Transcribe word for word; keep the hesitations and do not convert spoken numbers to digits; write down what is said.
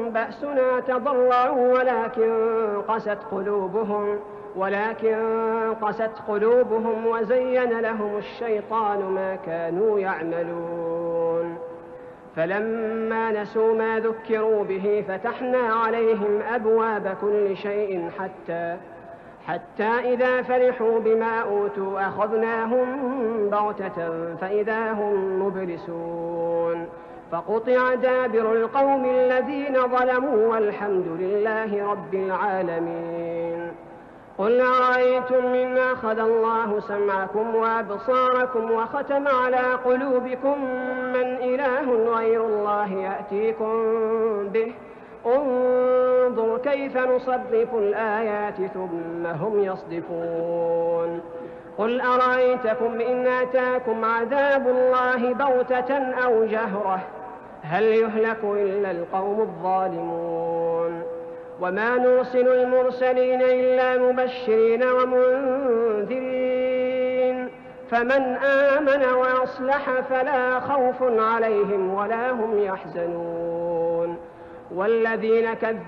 مسهم بأسنا تضرعوا ولكن قست قلوبهم ولكن قست قلوبهم وزين لهم الشيطان ما كانوا يعملون. فلما نسوا ما ذكروا به فتحنا عليهم أبواب كل شيء حتى حتى إذا فرحوا بما أوتوا أخذناهم بغتة فإذا هم مبلسون. فقطع دابر القوم الذين ظلموا والحمد لله رب العالمين. قل أرأيتم إن أخذ الله سمعكم وأبصاركم وختم على قلوبكم من إله غير الله يأتيكم به انظر كيف نصرف الآيات ثم هم يصدفون. قل أرأيتكم إن أتاكم عذاب الله بغتة أو جهرة هل يهلك إلا القوم الظالمون. وما نرسل المرسلين إلا مبشرين ومنذرين فمن آمن وأصلح فلا خوف عليهم ولا هم يحزنون. والذين كذبوا